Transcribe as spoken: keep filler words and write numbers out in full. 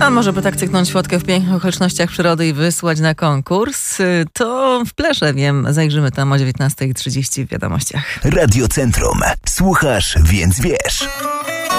A może by tak cyknąć fotkę w pięknych okolicznościach przyrody i wysłać na konkurs? To w Plesze, wiem, zajrzymy tam o dziewiętnasta trzydzieści w wiadomościach. Radio Centrum. Słuchasz, więc wiesz.